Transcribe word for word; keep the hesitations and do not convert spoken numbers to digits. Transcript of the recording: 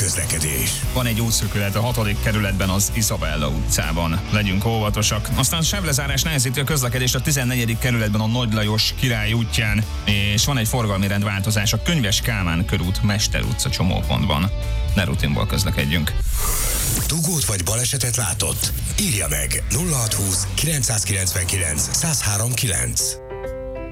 közlekedés. Van egy útszűkület a hatodik kerületben az Izabella utcában. Legyünk óvatosak. Aztán sávlezárás nehezíti a közlekedést a tizennegyedik kerületben a Nagy Lajos Király útján, és van egy forgalmi rendváltozás a Könyves Kálmán körút Mester utca csomópontban. Ne rutinból közlekedjünk. Dugót vagy balesetet látott? Írja meg nulla hatszázhúsz kilencszázkilencvenkilenc százhárom kilenc.